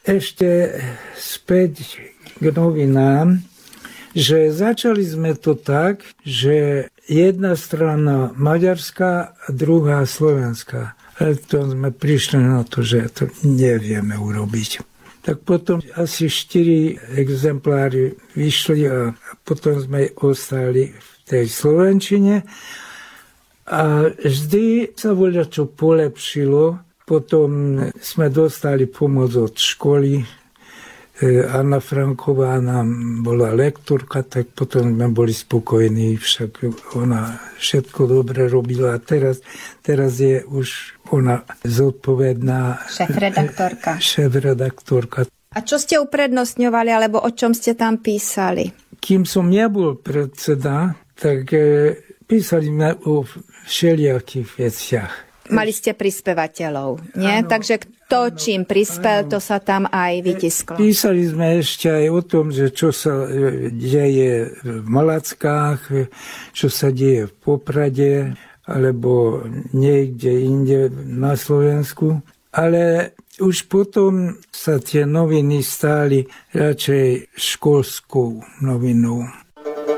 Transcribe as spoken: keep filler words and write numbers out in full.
ešte späť k novinám, že začali sme to tak, že jedna strana maďarská a druhá slovenská. Ale to sme prišli na to, že to nevieme urobiť. Tak potom asi štyri exempláry vyšli a potom sme ostali v tej slovenčine. A vždy sa voľačo polepšilo. Potom sme dostali pomoc od školy. Anna Franková nám bola lektorka, tak potom sme boli spokojní, však ona všetko dobre robila. Teraz, teraz je už ona zodpovedná šéf-redaktorka. šéf-redaktorka. A čo ste uprednostňovali, alebo o čom ste tam písali? Kým som nebol predseda, tak písali sme o všelijakých veciach. Mali ste prispevateľov, nie? Áno, takže kto áno, čím prispel, áno. To sa tam aj vytisklo. Písali sme ešte aj o tom, že čo sa deje v Malackách, čo sa deje v Poprade, alebo niekde inde na Slovensku. Ale už potom sa tie noviny stáli radšej školskou novinou.